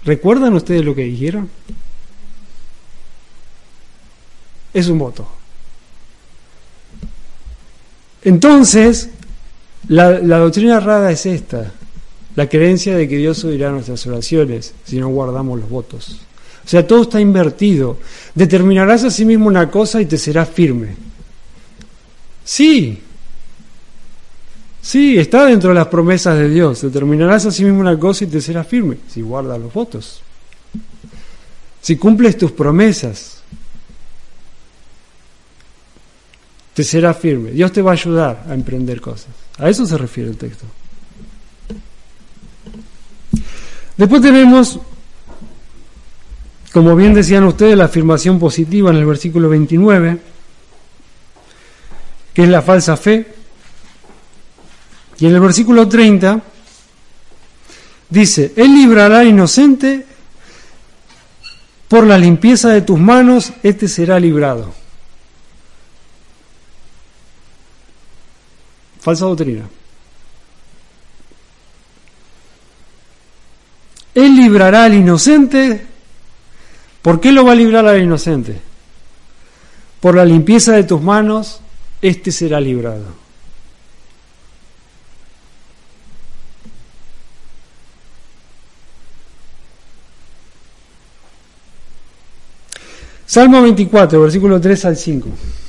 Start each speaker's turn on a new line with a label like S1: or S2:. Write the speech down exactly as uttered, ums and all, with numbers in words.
S1: ¿Recuerdan ustedes lo que dijeron? Es un voto. Entonces, la, la doctrina errada es esta: la creencia de que Dios oirá nuestras oraciones si no guardamos los votos. O sea, todo está invertido. Determinarás a sí mismo una cosa y te serás firme. Sí, sí, está dentro de las promesas de Dios. Determinarás a sí mismo una cosa y te serás firme si guardas los votos, si cumples tus promesas. Te será firme. Dios te va a ayudar a emprender cosas. A eso se refiere el texto. Después tenemos, como bien decían ustedes, la afirmación positiva en el versículo veintinueve, que es la falsa fe. Y en el versículo treinta dice: Él librará al inocente, por la limpieza de tus manos, éste será librado. Falsa doctrina. Él librará al inocente. ¿Por qué lo va a librar al inocente? Por la limpieza de tus manos, éste será librado. Salmo veinticuatro, versículo tres al cinco.